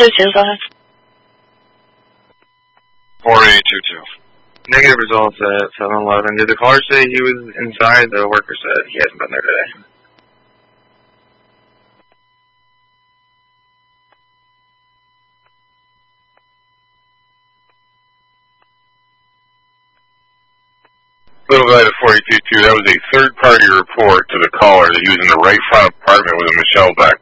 4822. 4822. Negative results at 7-Eleven. Did the caller say he was inside? The worker said he hasn't been there today. Little guy to 42.2, that was a third-party report to the caller that he was in the right front apartment with a Michelle back